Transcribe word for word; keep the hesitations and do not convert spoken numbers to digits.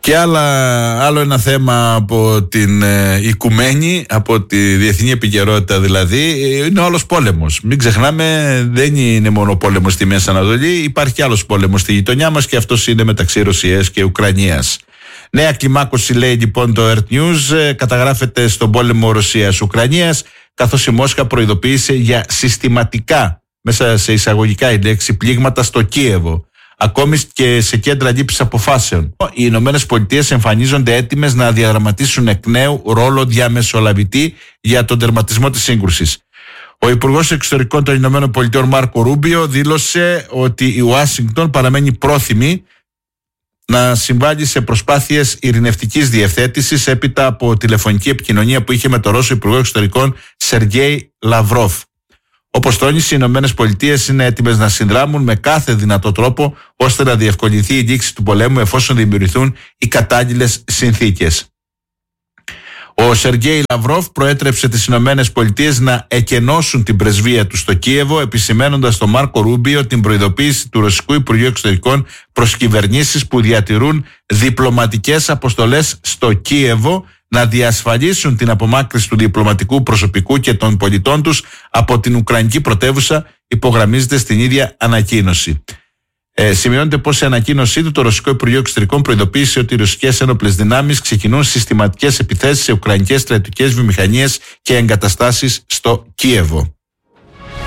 Και άλλα, άλλο ένα θέμα από την ε, οικουμένη, από τη διεθνή επικαιρότητα δηλαδή, είναι ο άλλος πόλεμος. Μην ξεχνάμε, δεν είναι μόνο πόλεμος στη Μέση Ανατολή, υπάρχει και άλλος πόλεμος στη γειτονιά μας και αυτός είναι μεταξύ Ρωσίας και Ουκρανίας. Νέα κλιμάκωση, λέει λοιπόν το Earth News, ε, καταγράφεται στον πόλεμο Ρωσίας-Ουκρανίας, καθώς η Μόσχα προειδοποίησε για συστηματικά, μέσα σε εισαγωγικά η λέξη, πλήγματα στο Κίεβο. Ακόμη και σε κέντρα λήψης αποφάσεων. Οι Ηνωμένες Πολιτείες εμφανίζονται έτοιμες να διαδραματίσουν εκ νέου ρόλο διαμεσολαβητή για τον τερματισμό της σύγκρουσης. Ο Υπουργός Εξωτερικών των Ηνωμένων Πολιτειών Μάρκο Ρούμπιο δήλωσε ότι η Ουάσιγκτον παραμένει πρόθυμη να συμβάλλει σε προσπάθειες ειρηνευτικής διευθέτησης έπειτα από τηλεφωνική επικοινωνία που είχε με τον Ρώσο Υπουργό Εξωτερικών Σεργέη Λαυρόφ. Όπως τόνισε, οι Ηνωμένες Πολιτείες είναι έτοιμες να συνδράμουν με κάθε δυνατό τρόπο ώστε να διευκολυνθεί η λήξη του πολέμου εφόσον δημιουργηθούν οι κατάλληλες συνθήκες. Ο Σεργέη Λαυρόφ προέτρεψε τις Ηνωμένες Πολιτείες να εκενώσουν την πρεσβεία του στο Κίεβο, επισημένοντας στον Μάρκο Ρούμπιο την προειδοποίηση του Ρωσικού Υπουργείου Εξωτερικών προς κυβερνήσεις που διατηρούν διπλωματικές αποστολές στο Κίεβο να διασφαλίσουν την απομάκρυνση του διπλωματικού προσωπικού και των πολιτών τους από την Ουκρανική πρωτεύουσα, υπογραμμίζεται στην ίδια ανακοίνωση. Ε, σημειώνεται πως η ανακοίνωσή του, το Ρωσικό Υπουργείο Εξωτερικών προειδοποίησε ότι οι ρωσικές ένοπλες δυνάμεις ξεκινούν συστηματικές επιθέσεις σε ουκρανικές στρατιωτικές βιομηχανίες και εγκαταστάσεις στο Κίεβο.